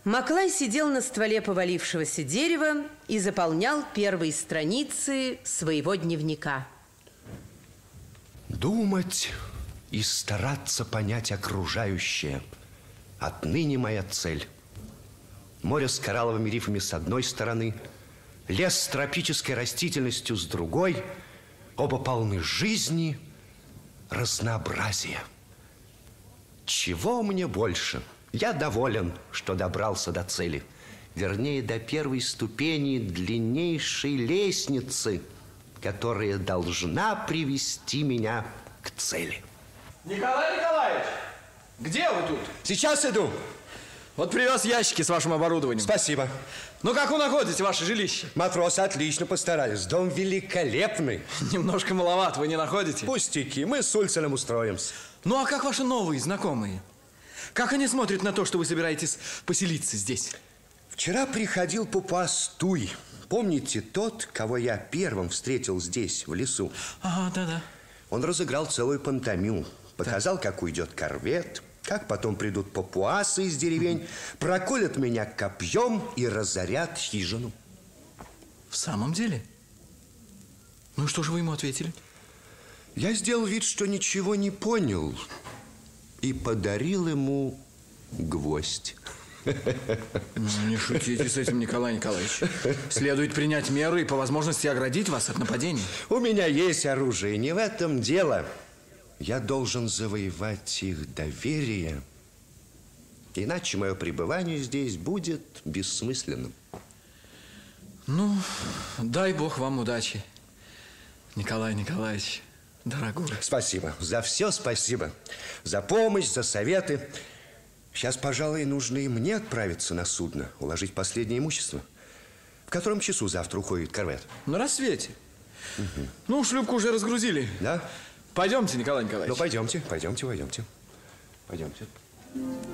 Маклай сидел на стволе повалившегося дерева и заполнял первые страницы своего дневника. Думать и стараться понять окружающее – отныне моя цель. Море с коралловыми рифами с одной стороны, лес с тропической растительностью с другой. Оба полны жизни, разнообразия. Чего мне больше? Я доволен, что добрался до цели. Вернее, до первой ступени длиннейшей лестницы, которая должна привести меня к цели. Николай Николаевич, где вы тут? Сейчас иду. Вот привез ящики с вашим оборудованием. Спасибо. Ну, как вы находите ваше жилище? Матросы отлично постарались. Дом великолепный. Немножко маловат, вы не находите? Пустяки, мы с Ульцелем устроимся. Ну, а как ваши новые знакомые? Как они смотрят на то, что вы собираетесь поселиться здесь? Вчера приходил Папуас Туй. Помните тот, кого я первым встретил здесь, в лесу? Ага, да-да. Он разыграл целую пантомиму. Показал, как уйдет корвет, как потом придут папуасы из деревень, проколят меня копьем и разорят хижину. В самом деле? Ну и что же вы ему ответили? Я сделал вид, что ничего не понял, и подарил ему гвоздь. Ну, не шутите с этим, Николай Николаевич. Следует принять меры и по возможности оградить вас от нападения. У меня есть оружие, не в этом дело. Я должен завоевать их доверие, иначе мое пребывание здесь будет бессмысленным. Ну, дай Бог вам удачи, Николай Николаевич, дорогой. Спасибо, за все спасибо. За помощь, за советы. Сейчас, пожалуй, нужно и мне отправиться на судно, уложить последнее имущество. В котором часу завтра уходит корвет? На рассвете. Угу. Ну, шлюпку уже разгрузили. Да? Пойдемте, Николай Николаевич. Ну, пойдемте. Пойдемте.